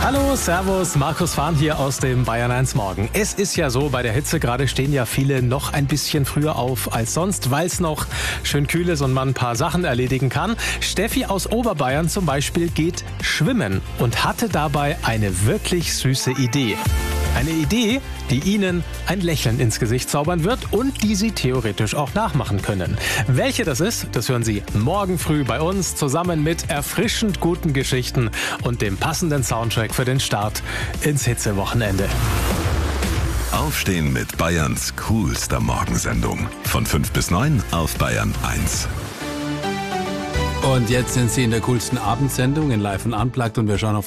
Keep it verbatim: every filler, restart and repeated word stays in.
Hallo, servus, Markus Fahn hier aus dem Bayern eins Morgen. Es ist ja so, bei der Hitze gerade stehen ja viele noch ein bisschen früher auf als sonst, weil es noch schön kühl ist und man ein paar Sachen erledigen kann. Steffi aus Oberbayern zum Beispiel geht schwimmen und hatte dabei eine wirklich süße Idee. Eine Idee, die Ihnen ein Lächeln ins Gesicht zaubern wird und die Sie theoretisch auch nachmachen können. Welche das ist, das hören Sie morgen früh bei uns zusammen mit erfrischend guten Geschichten und dem passenden Soundtrack für den Start ins Hitzewochenende. Aufstehen mit Bayerns coolster Morgensendung. Von fünf bis neun auf Bayern eins. Und jetzt sind Sie in der coolsten Abendsendung in Live und Unplugged und wir schauen auf